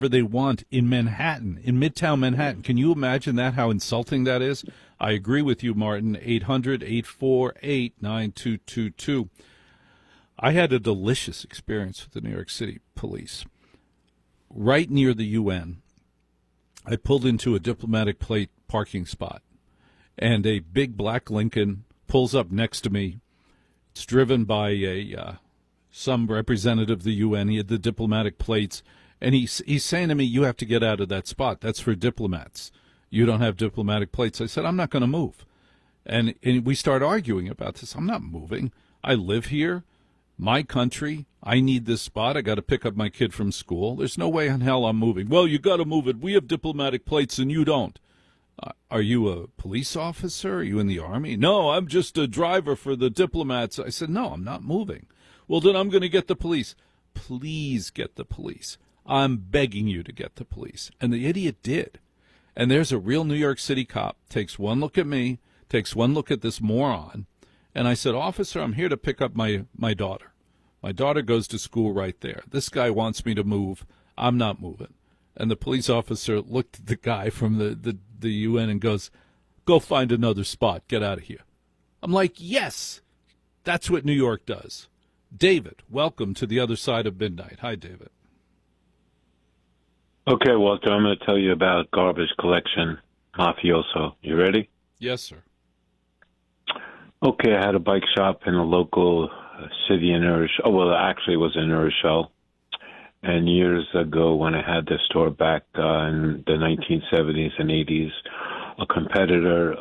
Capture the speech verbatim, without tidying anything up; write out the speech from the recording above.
they want in Manhattan, in Midtown Manhattan. Can you imagine that, how insulting that is? I agree with you, Martin. eight hundred, eight four eight, nine two two two. I had a delicious experience with the New York City police. Right near the U N, I pulled into a diplomatic plate parking spot, and a big black Lincoln pulls up next to me. It's driven by a uh, some representative of the U N. He had the diplomatic plates, and he's, he's saying to me, you have to get out of that spot. That's for diplomats. You don't have diplomatic plates. I said, I'm not going to move. And, and we start arguing about this. I'm not moving. I live here. My country, I need this spot. I got to pick up my kid from school. There's no way in hell I'm moving. Well, you got to move it. We have diplomatic plates and you don't. Uh, are you a police officer? Are you in the Army? No, I'm just a driver for the diplomats. I said, no, I'm not moving. Well, then I'm going to get the police. Please get the police. I'm begging you to get the police. And the idiot did. And there's a real New York City cop, takes one look at me, takes one look at this moron. And I said, officer, I'm here to pick up my, my daughter. My daughter goes to school right there. This guy wants me to move. I'm not moving. And the police officer looked at the guy from the, the, the U N and goes, go find another spot. Get out of here. I'm like, yes, that's what New York does. David, welcome to the other side of midnight. Hi, David. Okay, Walter, I'm going to tell you about garbage collection mafioso. You ready? Yes, sir. Okay, I had a bike shop in a local uh, city in Irish. Oh, well, actually, it was in Irish. And years ago, when I had the store back uh, in the nineteen seventies and eighties, a competitor